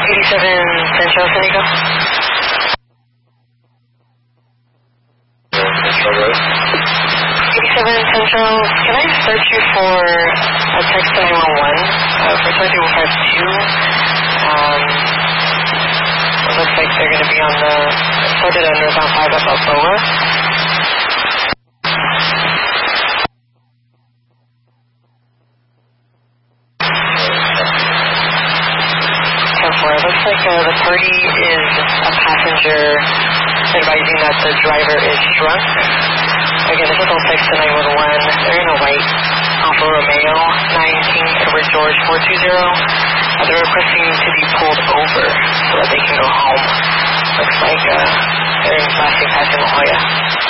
87 Central, San Diego. Central Road. 87 Central, can I search you for a text to 911 for 2152? It looks like they're going to be on the, started on Northbound 5 at Balboa. 10-4, it looks like the party is a passenger advising that the driver is drunk. Again, this is all text to 911. They're in a white Alfa Romeo 9 King Edward George 420. They're requesting to be pulled over so that they can go home. Looks like they're in flashing past in La Jolla.